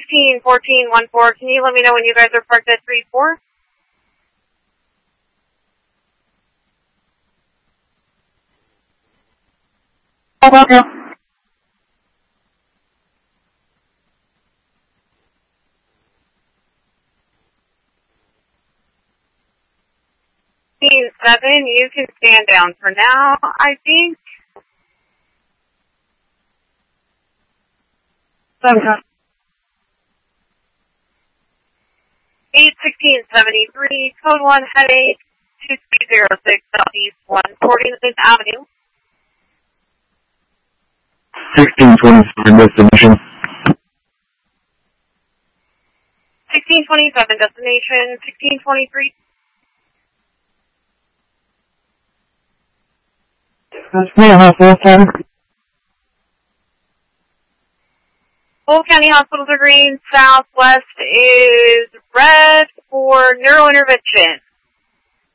161414. Can you let me know when you guys are parked at 3-4? Okay. Seven, you can stand down for now, I think. 81673, code 1 headache, 2306 Southeast 149th Avenue. 1627 destination. 1627 destination, 1623. That's me, Full County. Full County Hospital to Green, southwest is red for neurointervention.